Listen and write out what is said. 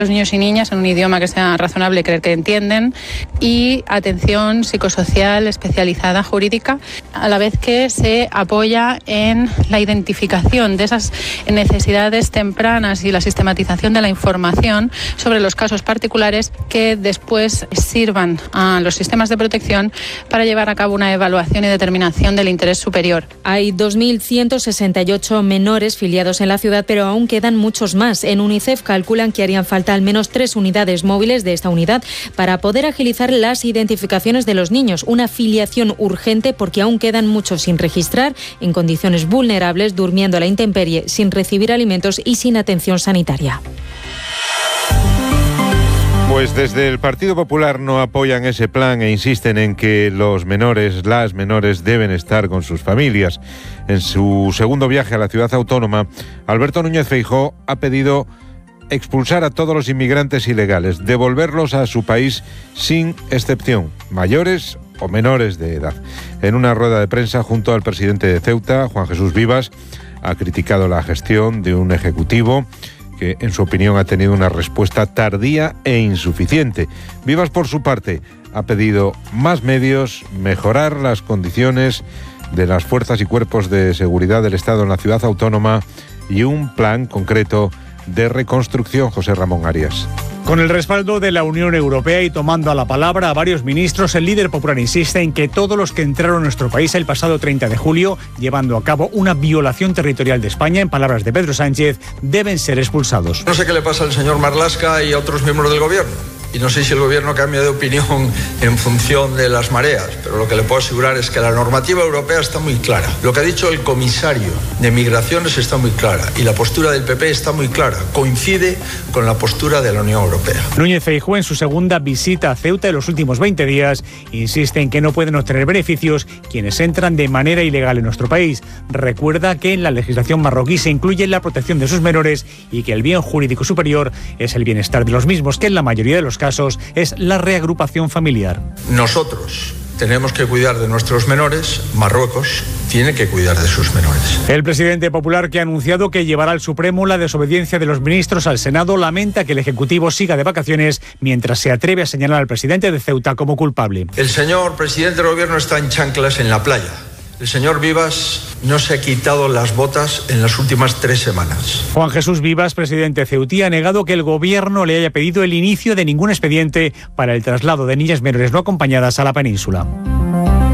los niños y niñas en un idioma que sea razonable creer que entienden, y atención psicosocial especializada jurídica, a la vez que se apoya en la identificación de esas necesidades tempranas y la sistematización de la información sobre los casos particulares que después sirvan a los sistemas de protección para llevar a cabo una evaluación y determinación del interés superior. Hay 2.168 menores filiados en la ciudad, pero aún quedan muchos más. En UNICEF calculan que harían falta al menos 3 unidades móviles de esta unidad para poder agilizar las identificaciones de los niños. Una filiación urgente porque aún quedan muchos sin registrar, en condiciones vulnerables, durmiendo a la intemperie, sin recibir alimentos y sin atención sanitaria. Pues desde el Partido Popular no apoyan ese plan e insisten en que las menores deben estar con sus familias. En su segundo viaje a la ciudad autónoma, Alberto Núñez Feijóo ha pedido expulsar a todos los inmigrantes ilegales, devolverlos a su país sin excepción, mayores o menores de edad. En una rueda de prensa junto al presidente de Ceuta, Juan Jesús Vivas, ha criticado la gestión de un ejecutivo que, en su opinión, ha tenido una respuesta tardía e insuficiente. Vivas, por su parte, ha pedido más medios, mejorar las condiciones de las fuerzas y cuerpos de seguridad del Estado en la ciudad autónoma y un plan concreto de reconstrucción. José Ramón Arias. Con el respaldo de la Unión Europea y tomando a la palabra a varios ministros, el líder popular insiste en que todos los que entraron a nuestro país el pasado 30 de julio, llevando a cabo una violación territorial de España, en palabras de Pedro Sánchez, deben ser expulsados. No sé qué le pasa al señor Marlaska y a otros miembros del gobierno. Y no sé si el gobierno cambia de opinión en función de las mareas, pero lo que le puedo asegurar es que la normativa europea está muy clara. Lo que ha dicho el comisario de Migraciones está muy clara y la postura del PP está muy clara. Coincide con la postura de la Unión Europea. Núñez Feijóo, en su segunda visita a Ceuta en los últimos 20 días, insiste en que no pueden obtener beneficios quienes entran de manera ilegal en nuestro país. Recuerda que en la legislación marroquí se incluye la protección de sus menores y que el bien jurídico superior es el bienestar de los mismos, que en la mayoría de los casos es la reagrupación familiar. Nosotros tenemos que cuidar de nuestros menores, Marruecos tiene que cuidar de sus menores. El presidente popular, que ha anunciado que llevará al Supremo la desobediencia de los ministros al Senado, lamenta que el Ejecutivo siga de vacaciones mientras se atreve a señalar al presidente de Ceuta como culpable. El señor presidente del gobierno está en chanclas en la playa. El señor Vivas no se ha quitado las botas en las últimas 3 semanas. Juan Jesús Vivas, presidente ceutí, ha negado que el gobierno le haya pedido el inicio de ningún expediente para el traslado de niñas menores no acompañadas a la península.